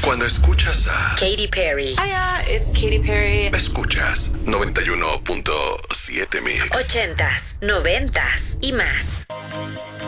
Cuando escuchas a Katy Perry. Hiya, it's Katy Perry. Escuchas 91.7 Mix. 80s, 90s y más.